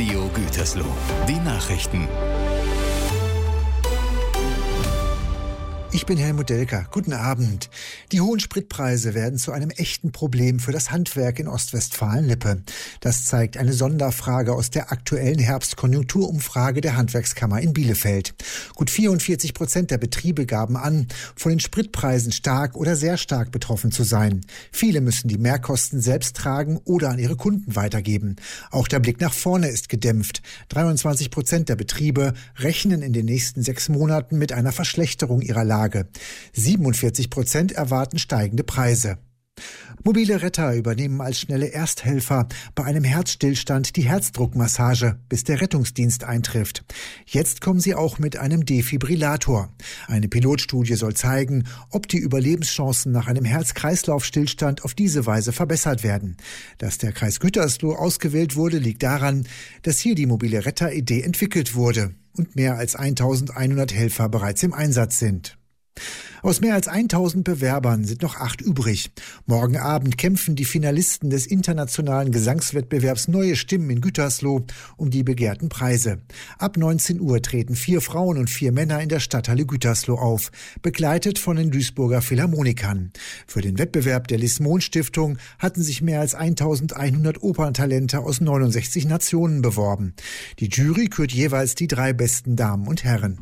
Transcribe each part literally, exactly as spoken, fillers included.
Radio Gütersloh. Die Nachrichten. Ich bin Helmut Delker. Guten Abend. Die hohen Spritpreise werden zu einem echten Problem für das Handwerk in Ostwestfalen-Lippe. Das zeigt eine Sonderfrage aus der aktuellen Herbstkonjunkturumfrage der Handwerkskammer in Bielefeld. Gut vierundvierzig Prozent der Betriebe gaben an, von den Spritpreisen stark oder sehr stark betroffen zu sein. Viele müssen die Mehrkosten selbst tragen oder an ihre Kunden weitergeben. Auch der Blick nach vorne ist gedämpft. dreiundzwanzig Prozent der Betriebe rechnen in den nächsten sechs Monaten mit einer Verschlechterung ihrer Lage. siebenundvierzig Prozent erwarten steigende Preise. Mobile Retter übernehmen als schnelle Ersthelfer bei einem Herzstillstand die Herzdruckmassage, bis der Rettungsdienst eintrifft. Jetzt kommen sie auch mit einem Defibrillator. Eine Pilotstudie soll zeigen, ob die Überlebenschancen nach einem Herz-Kreislauf-Stillstand auf diese Weise verbessert werden. Dass der Kreis Gütersloh ausgewählt wurde, liegt daran, dass hier die mobile Retter-Idee entwickelt wurde und mehr als eintausendeinhundert Helfer bereits im Einsatz sind. Aus mehr als tausend Bewerbern sind noch acht übrig. Morgen Abend kämpfen die Finalisten des internationalen Gesangswettbewerbs Neue Stimmen in Gütersloh um die begehrten Preise. Ab neunzehn Uhr treten vier Frauen und vier Männer in der Stadthalle Gütersloh auf, begleitet von den Duisburger Philharmonikern. Für den Wettbewerb der Lis-Mohn-Stiftung hatten sich mehr als eintausendeinhundert Operntalente aus neunundsechzig Nationen beworben. Die Jury kürt jeweils die drei besten Damen und Herren.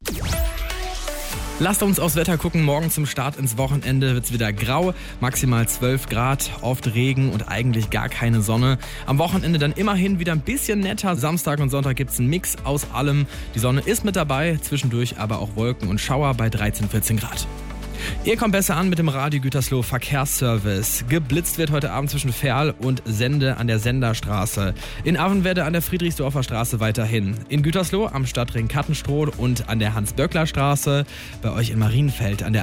Lasst uns aufs Wetter gucken. Morgen zum Start ins Wochenende wird's wieder grau, maximal zwölf Grad, oft Regen und eigentlich gar keine Sonne. Am Wochenende dann immerhin wieder ein bisschen netter. Samstag und Sonntag gibt's einen Mix aus allem. Die Sonne ist mit dabei, zwischendurch aber auch Wolken und Schauer bei dreizehn, vierzehn Grad. Ihr kommt besser an mit dem Radio Gütersloh Verkehrsservice. Geblitzt wird heute Abend zwischen Ferl und Sende an der Senderstraße. In Avenwerde an der Friedrichsdorfer Straße weiterhin. In Gütersloh am Stadtring Kattenstroh und an der Hans-Böckler-Straße. Bei euch in Marienfeld an der